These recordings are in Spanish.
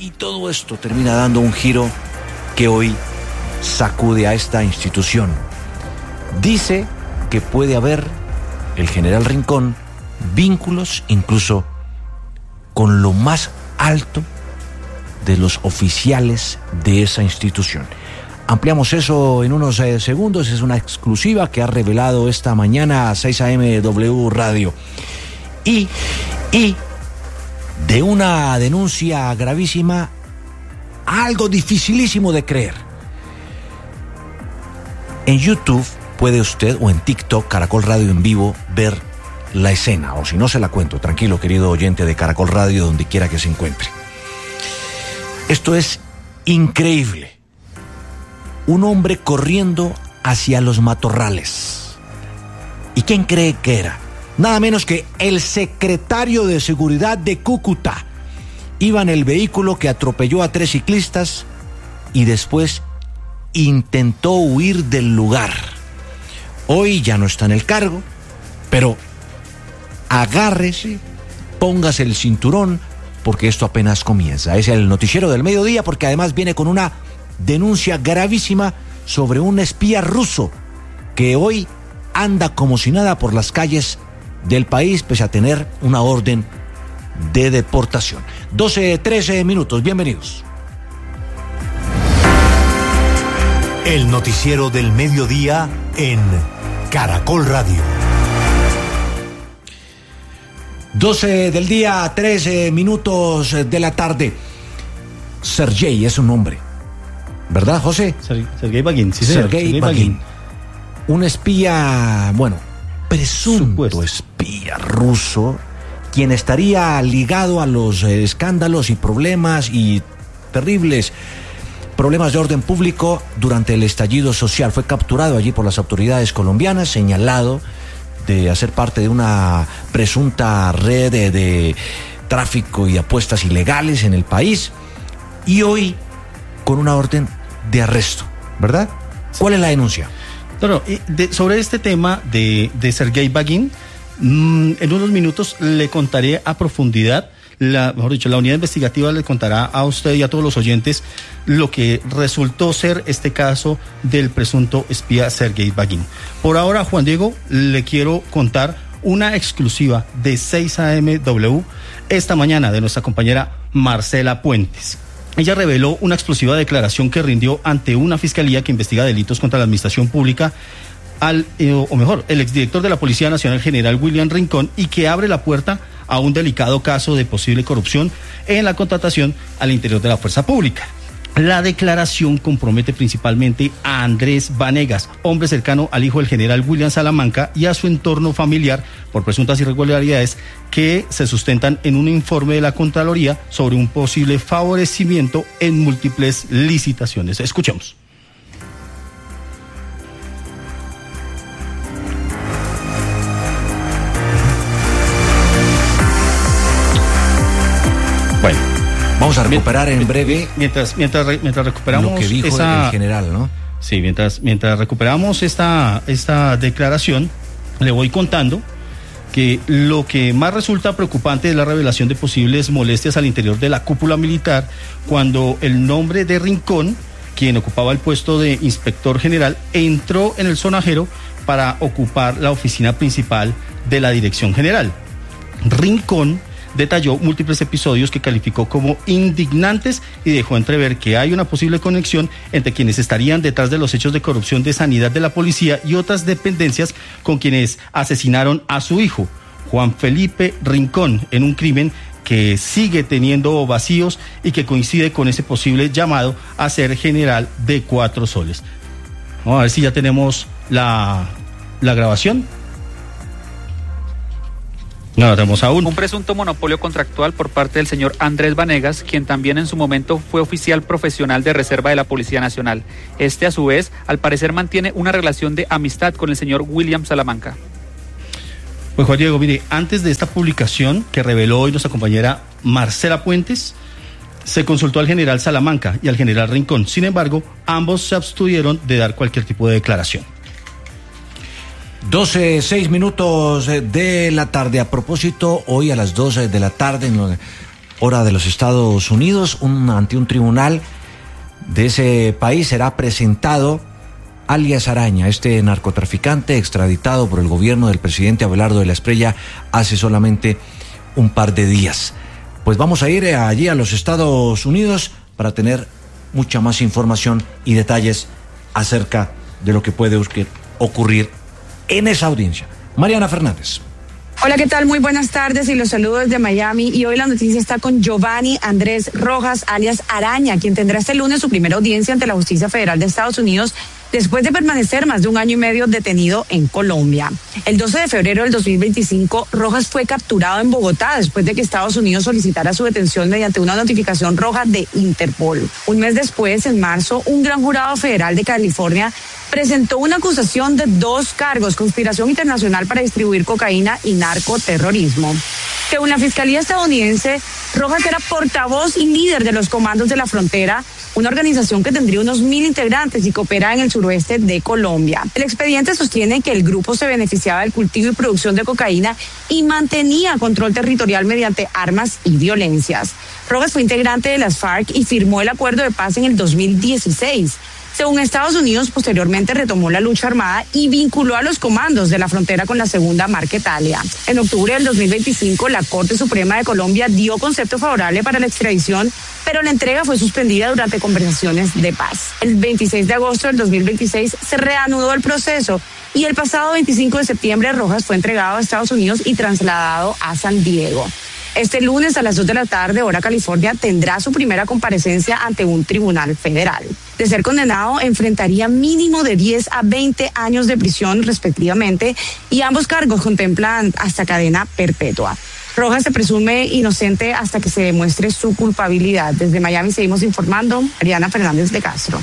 Y todo esto termina dando un giro que hoy sacude a esta institución. Dice que puede haber, el general Rincón, vínculos incluso con lo más alto de los oficiales de esa institución. Ampliamos eso en unos segundos. Es una exclusiva que ha revelado esta mañana a 6 AM W Radio. Y de una denuncia gravísima, algo dificilísimo de creer. En YouTube puede usted, o en TikTok, Caracol Radio en vivo, ver la escena, o si no se la cuento, tranquilo, querido oyente de Caracol Radio, donde quiera que se encuentre. Esto es increíble. Un hombre corriendo hacia los matorrales. ¿Y quién cree que era? Nada menos que el secretario de Seguridad de Cúcuta. Iba en el vehículo que atropelló a 3 ciclistas y después intentó huir del lugar. Hoy ya no está en el cargo, pero agárrese, póngase el cinturón, porque esto apenas comienza. Es el noticiero del mediodía, porque además viene con una denuncia gravísima sobre un espía ruso que hoy anda como si nada por las calles del país, pese a tener una orden de deportación. 12:13 minutos, bienvenidos. El noticiero del mediodía en Caracol Radio. 12 del día, 13 minutos de la tarde. Sergei es un nombre, ¿verdad, José? Sergei Bagin, sí, señor. Sergei Bagin. Un espía, presunto espía ruso, quien estaría ligado a los escándalos y problemas y terribles problemas de orden público durante el estallido social. Fue capturado allí por las autoridades colombianas, señalado de hacer parte de una presunta red de tráfico y apuestas ilegales en el país, y hoy con una orden de arresto, ¿verdad? ¿Cuál es la denuncia? Sobre este tema de Sergei Bagin, en unos minutos le contaré a profundidad. La unidad investigativa le contará a usted y a todos los oyentes lo que resultó ser este caso del presunto espía Sergei Bagin. Por ahora, Juan Diego, le quiero contar una exclusiva de 6 AM W esta mañana de nuestra compañera Marcela Puentes. Ella reveló una explosiva declaración que rindió ante una fiscalía que investiga delitos contra la administración pública el exdirector de la Policía Nacional, general William Rincón, y que abre la puerta a un delicado caso de posible corrupción en la contratación al interior de la fuerza pública. La declaración compromete principalmente a Andrés Vanegas, hombre cercano al hijo del general William Salamanca, y a su entorno familiar por presuntas irregularidades que se sustentan en un informe de la Contraloría sobre un posible favorecimiento en múltiples licitaciones. Escuchemos. Bueno, vamos a recuperar en breve mientras recuperamos lo que dijo el general, ¿no? Sí, mientras recuperamos esta declaración, le voy contando que lo que más resulta preocupante es la revelación de posibles molestias al interior de la cúpula militar, cuando el nombre de Rincón, quien ocupaba el puesto de inspector general, entró en el sonajero para ocupar la oficina principal de la dirección general. Rincón detalló múltiples episodios que calificó como indignantes y dejó entrever que hay una posible conexión entre quienes estarían detrás de los hechos de corrupción de sanidad de la policía y otras dependencias con quienes asesinaron a su hijo, Juan Felipe Rincón, en un crimen que sigue teniendo vacíos y que coincide con ese posible llamado a ser general de 4 soles. Vamos a ver si ya tenemos la grabación. No, tenemos aún. Un presunto monopolio contractual por parte del señor Andrés Vanegas, quien también en su momento fue oficial profesional de reserva de la Policía Nacional. Este, a su vez, al parecer mantiene una relación de amistad con el señor William Salamanca. Pues Juan Diego, mire, antes de esta publicación que reveló hoy nuestra compañera Marcela Puentes, se consultó al general Salamanca y al general Rincón. Sin embargo, ambos se abstuvieron de dar cualquier tipo de declaración. 12:06 minutos de la tarde. A propósito, hoy a las 12 de la tarde hora de los Estados Unidos, ante un tribunal de ese país será presentado alias Araña, este narcotraficante extraditado por el gobierno del presidente Abelardo de la Espriella hace solamente un par de días. Pues vamos a ir allí a los Estados Unidos para tener mucha más información y detalles acerca de lo que puede ocurrir en esa audiencia. Mariana Fernández. Hola, ¿qué tal? Muy buenas tardes y los saludo desde Miami. Y hoy la noticia está con Giovanni Andrés Rojas, alias Araña, quien tendrá este lunes su primera audiencia ante la Justicia Federal de Estados Unidos después de permanecer más de 1 año y medio detenido en Colombia. El 12 de febrero del 2025, Rojas fue capturado en Bogotá después de que Estados Unidos solicitara su detención mediante una notificación roja de Interpol. Un mes después, en marzo, un gran jurado federal de California presentó una acusación de 2 cargos: conspiración internacional para distribuir cocaína y narcoterrorismo. Según la Fiscalía estadounidense, Rojas era portavoz y líder de los Comandos de la Frontera, una organización que tendría unos 1,000 integrantes y que opera en el suroeste de Colombia. El expediente sostiene que el grupo se beneficiaba del cultivo y producción de cocaína y mantenía control territorial mediante armas y violencias. Rojas fue integrante de las FARC y firmó el acuerdo de paz en el 2016. Según Estados Unidos, posteriormente retomó la lucha armada y vinculó a los comandos de la frontera con la Segunda Marquetalia. En octubre del 2025, la Corte Suprema de Colombia dio concepto favorable para la extradición, pero la entrega fue suspendida durante conversaciones de paz. El 26 de agosto del 2026 se reanudó el proceso y el pasado 25 de septiembre Rojas fue entregado a Estados Unidos y trasladado a San Diego. Este lunes a las 2 de la tarde, hora California, tendrá su primera comparecencia ante un tribunal federal. De ser condenado, enfrentaría mínimo de 10 a 20 años de prisión respectivamente y ambos cargos contemplan hasta cadena perpetua. Rojas se presume inocente hasta que se demuestre su culpabilidad. Desde Miami seguimos informando. Mariana Fernández de Castro.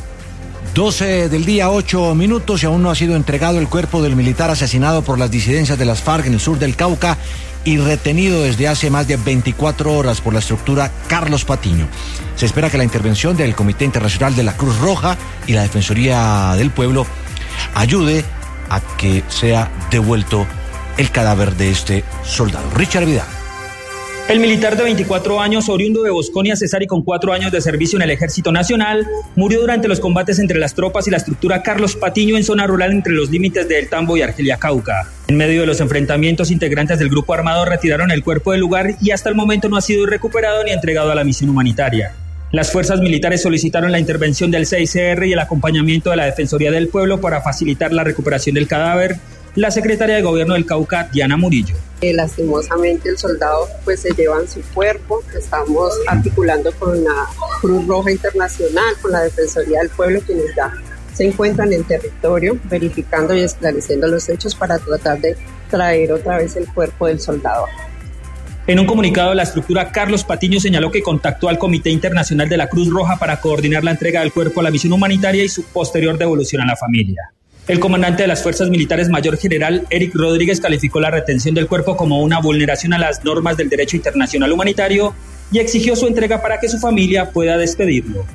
12 del día, 8 minutos y aún no ha sido entregado el cuerpo del militar asesinado por las disidencias de las FARC en el sur del Cauca y retenido desde hace más de 24 horas por la estructura Carlos Patiño. Se espera que la intervención del Comité Internacional de la Cruz Roja y la Defensoría del Pueblo ayude a que sea devuelto el cadáver de este soldado. Richard Vidal. El militar de 24 años, oriundo de Bosconia, Cesar, y con 4 años de servicio en el Ejército Nacional, murió durante los combates entre las tropas y la estructura Carlos Patiño en zona rural entre los límites de El Tambo y Argelia, Cauca. En medio de los enfrentamientos, integrantes del grupo armado retiraron el cuerpo del lugar y hasta el momento no ha sido recuperado ni entregado a la misión humanitaria. Las fuerzas militares solicitaron la intervención del CICR y el acompañamiento de la Defensoría del Pueblo para facilitar la recuperación del cadáver. La secretaria de Gobierno del Cauca, Diana Murillo. Lastimosamente el soldado se lleva en su cuerpo. Estamos articulando con la Cruz Roja Internacional, con la Defensoría del Pueblo, quienes ya se encuentran en territorio verificando y esclareciendo los hechos para tratar de traer otra vez el cuerpo del soldado. En un comunicado, la estructura Carlos Patiño señaló que contactó al Comité Internacional de la Cruz Roja para coordinar la entrega del cuerpo a la misión humanitaria y su posterior devolución a la familia. El comandante de las Fuerzas Militares, Mayor General Eric Rodríguez, calificó la retención del cuerpo como una vulneración a las normas del derecho internacional humanitario y exigió su entrega para que su familia pueda despedirlo.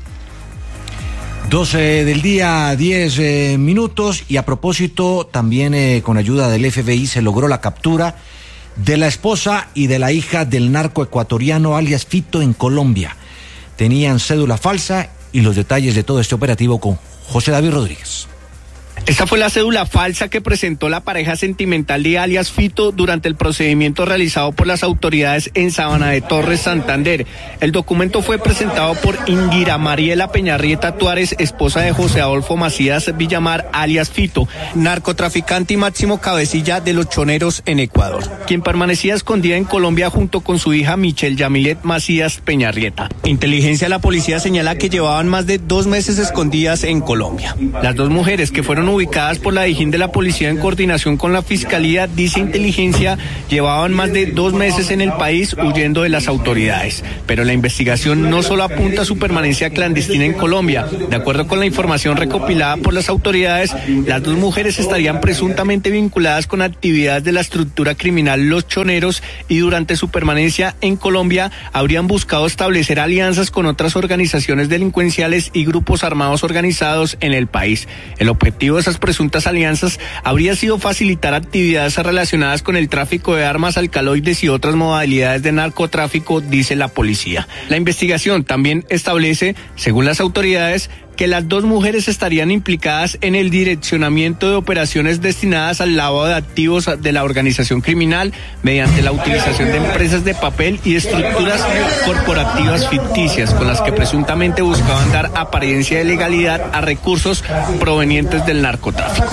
12 del día, 10 minutos, y a propósito, también con ayuda del FBI se logró la captura de la esposa y de la hija del narco ecuatoriano alias Fito en Colombia. Tenían cédula falsa y los detalles de todo este operativo con José David Rodríguez. Esta fue la cédula falsa que presentó la pareja sentimental de alias Fito durante el procedimiento realizado por las autoridades en Sabana de Torres, Santander. El documento fue presentado por Ingira Mariela Peñarrieta Tuárez, esposa de José Adolfo Macías Villamar, alias Fito, narcotraficante y máximo cabecilla de los choneros en Ecuador, quien permanecía escondida en Colombia junto con su hija Michelle Yamilet Macías Peñarrieta. Inteligencia de la policía señala que llevaban más de 2 meses escondidas en Colombia. Las 2 mujeres que fueron ubicadas por la Dijín de la Policía en coordinación con la Fiscalía, dice Inteligencia, llevaban más de 2 meses en el país huyendo de las autoridades. Pero la investigación no solo apunta a su permanencia clandestina en Colombia. De acuerdo con la información recopilada por las autoridades, las 2 mujeres estarían presuntamente vinculadas con actividades de la estructura criminal Los Choneros y durante su permanencia en Colombia habrían buscado establecer alianzas con otras organizaciones delincuenciales y grupos armados organizados en el país. El objetivo es esas presuntas alianzas habría sido facilitar actividades relacionadas con el tráfico de armas, alcaloides y otras modalidades de narcotráfico, dice la policía. La investigación también establece, según las autoridades, que las dos mujeres estarían implicadas en el direccionamiento de operaciones destinadas al lavado de activos de la organización criminal mediante la utilización de empresas de papel y estructuras corporativas ficticias con las que presuntamente buscaban dar apariencia de legalidad a recursos provenientes del narcotráfico.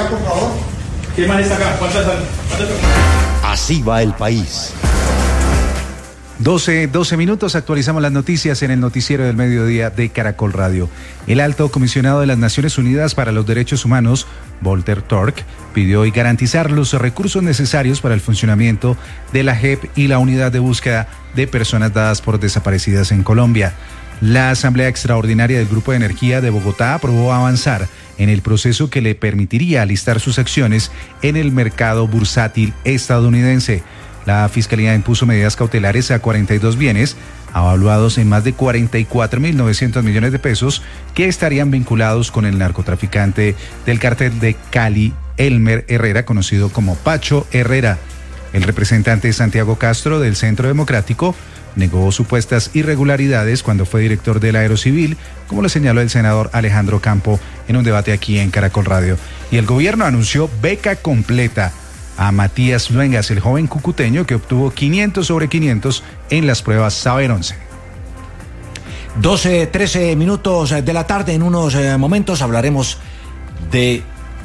Así va el país. 12 minutos, actualizamos las noticias en el noticiero del mediodía de Caracol Radio. El alto comisionado de las Naciones Unidas para los Derechos Humanos, Volker Turk, pidió hoy garantizar los recursos necesarios para el funcionamiento de la JEP y la unidad de búsqueda de personas dadas por desaparecidas en Colombia. La Asamblea Extraordinaria del Grupo de Energía de Bogotá aprobó avanzar en el proceso que le permitiría alistar sus acciones en el mercado bursátil estadounidense. La Fiscalía impuso medidas cautelares a 42 bienes, avaluados en más de 44.900 millones de pesos, que estarían vinculados con el narcotraficante del cártel de Cali, Elmer Herrera, conocido como Pacho Herrera. El representante Santiago Castro del Centro Democrático negó supuestas irregularidades cuando fue director del Aerocivil, como lo señaló el senador Alejandro Campo en un debate aquí en Caracol Radio. Y el gobierno anunció beca completa a Matías Luengas, el joven cucuteño que obtuvo 500 sobre 500 en las pruebas Saber 11. 13 minutos de la tarde. En unos momentos hablaremos de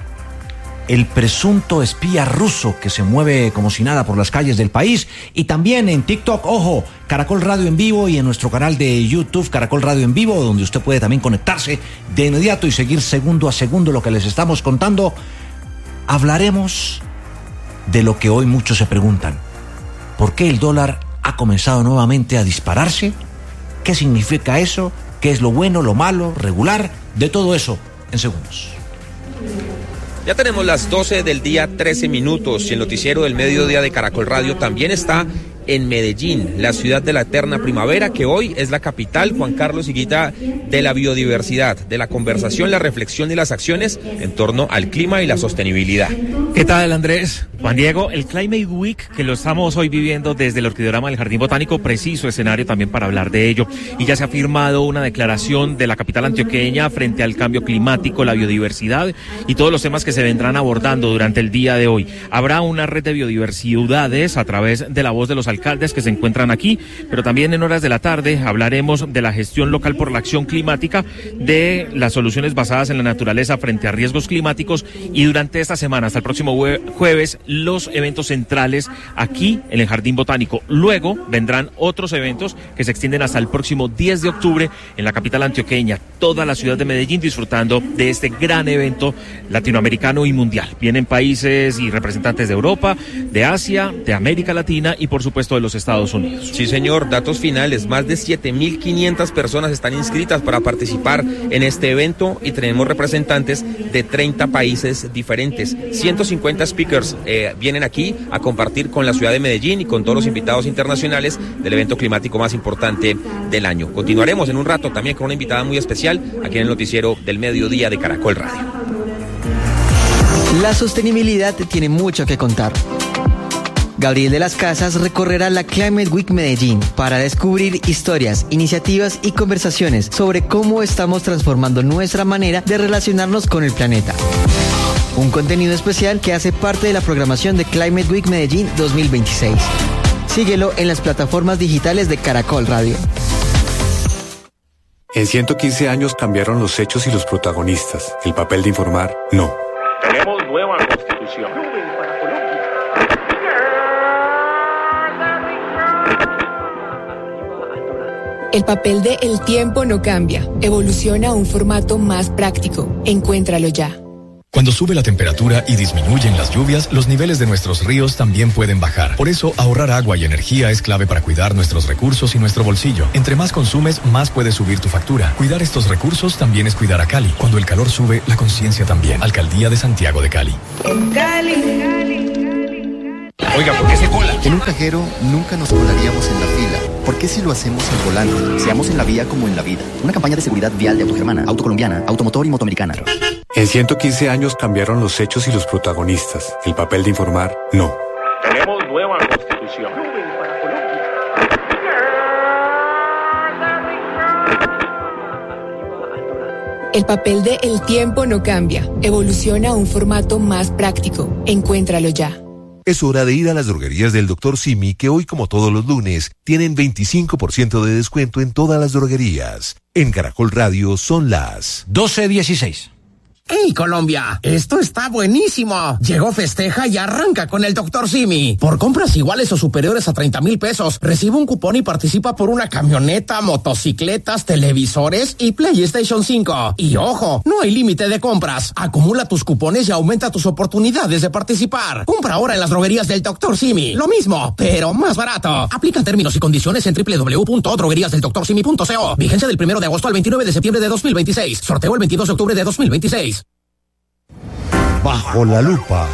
el presunto espía ruso que se mueve como si nada por las calles del país, y también en TikTok, ojo, Caracol Radio en vivo, y en nuestro canal de YouTube Caracol Radio en vivo, donde usted puede también conectarse de inmediato y seguir segundo a segundo lo que les estamos contando. Hablaremos de lo que hoy muchos se preguntan: ¿por qué el dólar ha comenzado nuevamente a dispararse? ¿Qué significa eso? ¿Qué es lo bueno, lo malo, regular? De todo eso en segundos. Ya tenemos las 12 del día, 13 minutos, y el noticiero del mediodía de Caracol Radio también está en Medellín, la ciudad de la eterna primavera, que hoy es la capital, Juan Carlos Higuita, de la biodiversidad, de la conversación, la reflexión y las acciones en torno al clima y la sostenibilidad. ¿Qué tal, Andrés? Juan Diego, el Climate Week, que lo estamos hoy viviendo desde el Orquideorama del Jardín Botánico, preciso escenario también para hablar de ello. Y ya se ha firmado una declaración de la capital antioqueña frente al cambio climático, la biodiversidad y todos los temas que se vendrán abordando durante el día de hoy. Habrá una red de biodiversidades a través de la voz de los alcaldes que se encuentran aquí, pero también en horas de la tarde hablaremos de la gestión local por la acción climática, de las soluciones basadas en la naturaleza frente a riesgos climáticos, y durante esta semana, hasta el próximo jueves, los eventos centrales aquí en el Jardín Botánico. Luego vendrán otros eventos que se extienden hasta el próximo 10 de octubre en la capital antioqueña, toda la ciudad de Medellín disfrutando de este gran evento latinoamericano y mundial. Vienen países y representantes de Europa, de Asia, de América Latina y por supuesto de los Estados Unidos. Sí, señor, datos finales, más de 7.500 personas están inscritas para participar en este evento y tenemos representantes de 30 países diferentes. 150 speakers vienen aquí a compartir con la ciudad de Medellín y con todos los invitados internacionales del evento climático más importante del año. Continuaremos en un rato también con una invitada muy especial aquí en el noticiero del mediodía de Caracol Radio. La sostenibilidad tiene mucho que contar. Gabriel de las Casas recorrerá la Climate Week Medellín para descubrir historias, iniciativas y conversaciones sobre cómo estamos transformando nuestra manera de relacionarnos con el planeta. Un contenido especial que hace parte de la programación de Climate Week Medellín 2026. Síguelo en las plataformas digitales de Caracol Radio. En 115 años cambiaron los hechos y los protagonistas. El papel de informar, no. Tenemos nueva constitución. El papel de El Tiempo no cambia. Evoluciona a un formato más práctico. Encuéntralo ya. Cuando sube la temperatura y disminuyen las lluvias, los niveles de nuestros ríos también pueden bajar. Por eso, ahorrar agua y energía es clave para cuidar nuestros recursos y nuestro bolsillo. Entre más consumes, más puede subir tu factura. Cuidar estos recursos también es cuidar a Cali. Cuando el calor sube, la conciencia también. Alcaldía de Santiago de Cali. Oiga, ¿por qué se cola? En un cajero nunca nos colaríamos en la fila. ¿Por qué si lo hacemos al volante? Seamos en la vía como en la vida. Una campaña de seguridad vial de Autogermana, Autocolombiana, Automotor y Motoamericana. En 115 años cambiaron los hechos y los protagonistas. El papel de informar, no. Tenemos nueva constitución. El papel de El Tiempo no cambia. Evoluciona a un formato más práctico. Encuéntralo ya. Es hora de ir a las droguerías del Dr. Simi, que hoy, como todos los lunes, tienen 25% de descuento en todas las droguerías. En Caracol Radio son las 12:16. ¡Hey, Colombia! ¡Esto está buenísimo! Llegó Festeja y arranca con el Dr. Simi. Por compras iguales o superiores a 30,000 pesos, recibe un cupón y participa por una camioneta, motocicletas, televisores y PlayStation 5. Y ojo, no hay límite de compras. Acumula tus cupones y aumenta tus oportunidades de participar. Compra ahora en las droguerías del Dr. Simi. Lo mismo, pero más barato. Aplica términos y condiciones en www.drogueriasdeldoctorsimi.co. Vigencia del 1 de agosto al 29 de septiembre de 2026. Sorteo el 22 de octubre de 2026. Bajo la lupa.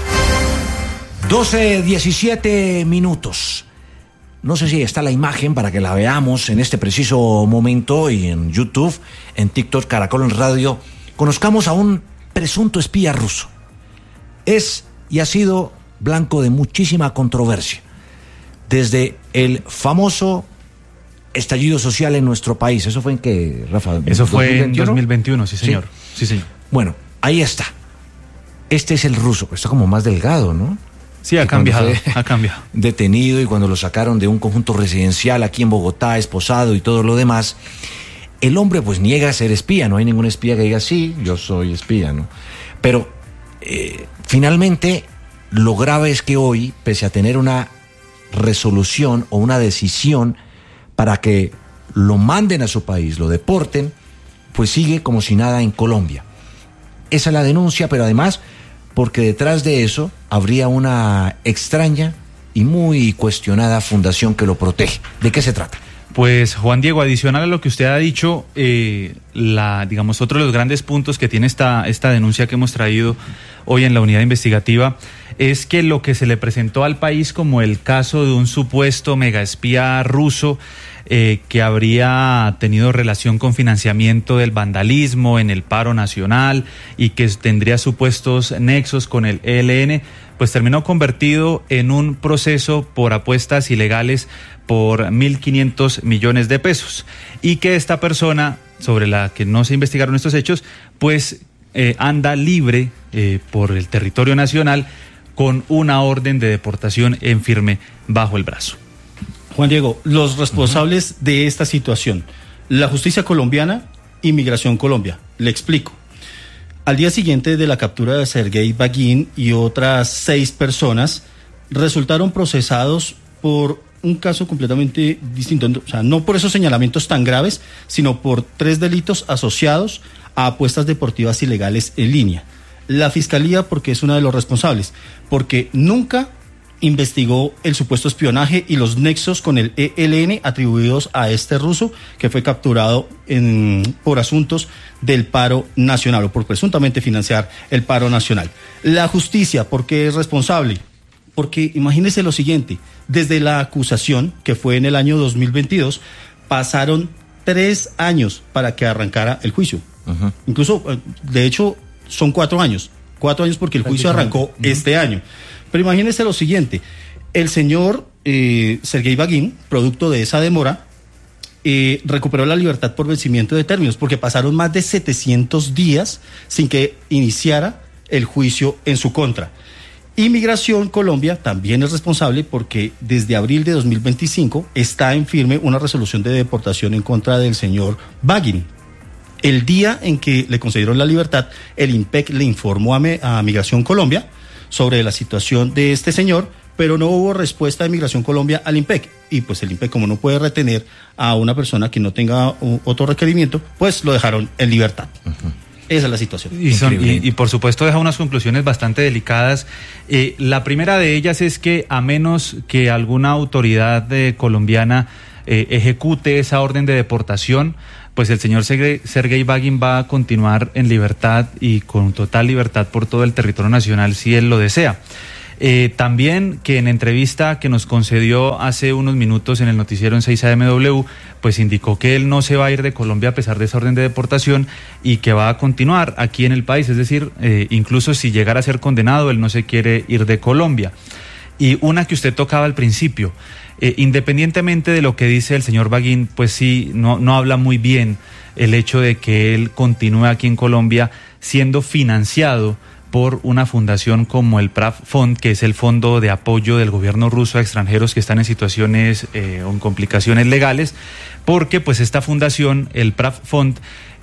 12:17 minutos. No sé si está la imagen para que la veamos en este preciso momento y en YouTube, en TikTok, Caracol en Radio. Conozcamos a un presunto espía ruso. Es y ha sido blanco de muchísima controversia. Desde el famoso estallido social en nuestro país. ¿Eso fue en qué, Rafa? Eso fue en 2021, sí señor. Sí, señor. Bueno, ahí está. Este es el ruso, está como más delgado, ¿no? Sí, ha cambiado. Detenido y cuando lo sacaron de un conjunto residencial aquí en Bogotá, esposado y todo lo demás, el hombre pues niega ser espía, no hay ningún espía que diga sí, yo soy espía, ¿no? Pero finalmente lo grave es que hoy, pese a tener una resolución o una decisión para que lo manden a su país, lo deporten, pues sigue como si nada en Colombia. Esa es la denuncia, pero además porque detrás de eso habría una extraña y muy cuestionada fundación que lo protege. ¿De qué se trata? Pues Juan Diego, adicional a lo que usted ha dicho, otro de los grandes puntos que tiene esta denuncia que hemos traído hoy en la unidad investigativa es que lo que se le presentó al país como el caso de un supuesto megaespía ruso que habría tenido relación con financiamiento del vandalismo en el paro nacional y que tendría supuestos nexos con el ELN, pues terminó convertido en un proceso por apuestas ilegales por 1.500 millones de pesos y que esta persona, sobre la que no se investigaron estos hechos, pues anda libre por el territorio nacional con una orden de deportación en firme bajo el brazo. Juan Diego, los responsables de esta situación, la justicia colombiana y Migración Colombia. Le explico. Al día siguiente de la captura de Sergei Bagin y otras 6 personas, resultaron procesados por un caso completamente distinto. O sea, no por esos señalamientos tan graves, sino por 3 delitos asociados a apuestas deportivas ilegales en línea. La Fiscalía, porque es una de los responsables, porque nunca investigó el supuesto espionaje y los nexos con el ELN atribuidos a este ruso que fue capturado por asuntos del paro nacional o por presuntamente financiar el paro nacional. La justicia, ¿por qué es responsable? Porque imagínese lo siguiente, desde la acusación, que fue en el año 2022, pasaron 3 años para que arrancara el juicio. Uh-huh. Incluso, de hecho, son 4 años. 4 años porque el juicio arrancó este año. Pero imagínese lo siguiente, el señor Sergei Bagin, producto de esa demora, recuperó la libertad por vencimiento de términos, porque pasaron más de 700 días sin que iniciara el juicio en su contra. Migración Colombia también es responsable porque desde abril de 2025 está en firme una resolución de deportación en contra del señor Bagin. El día en que le concedieron la libertad, el INPEC le informó a Migración Colombia sobre la situación de este señor, pero no hubo respuesta de Migración Colombia al INPEC. Y pues el INPEC, como no puede retener a una persona que no tenga otro requerimiento, pues lo dejaron en libertad. Uh-huh. Esa es la situación. Y por supuesto deja unas conclusiones bastante delicadas. La primera de ellas es que a menos que alguna autoridad colombiana ejecute esa orden de deportación, pues el señor Sergei Bagin va a continuar en libertad y con total libertad por todo el territorio nacional si él lo desea. También que en entrevista que nos concedió hace unos minutos en el noticiero en 6AMW, pues indicó que él no se va a ir de Colombia a pesar de esa orden de deportación y que va a continuar aquí en el país, es decir, incluso si llegara a ser condenado, él no se quiere ir de Colombia. Y una que usted tocaba al principio, independientemente de lo que dice el señor Baguín, pues sí, no habla muy bien el hecho de que él continúe aquí en Colombia siendo financiado por una fundación como el PRAF Fund, que es el fondo de apoyo del gobierno ruso a extranjeros que están en situaciones o en complicaciones legales, porque pues esta fundación, el PRAF Fund,